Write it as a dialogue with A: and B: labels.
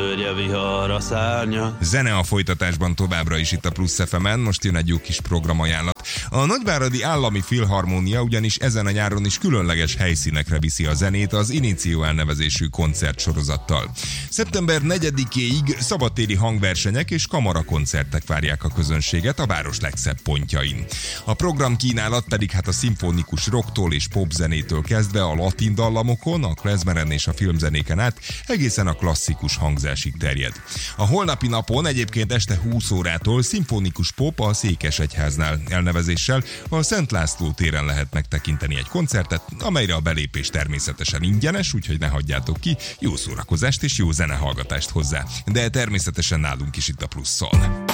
A: Törje vihar a szárnya.
B: Zene a folytatásban továbbra is itt a Plusz FM-en, most jön egy jó kis programajánlat. A Nagyváradi Állami Filharmónia ugyanis ezen a nyáron is különleges helyszínekre viszi a zenét az Inicio elnevezésű koncertsorozattal. Szeptember 4-éig szabadtéri hangversenyek és kamarakoncertek várják a közönséget a város legszebb pontjain. A programkínálat pedig a szimfonikus rocktól és popzenétől kezdve a latin dallamokon, a klezmeren és a filmzenéken át egészen a klasszikus hangzásig terjed. A holnapi napon egyébként este 20 órától szimfonikus pop a Székesegyháznál elnevezéssel a Szent László téren lehet megtekinteni egy koncertet, amelyre a belépés természetesen ingyenes, úgyhogy ne hagyjátok ki, jó szórakozást és jó zenehallgatást hozzá. De természetesen nálunk is itt a Plusszon.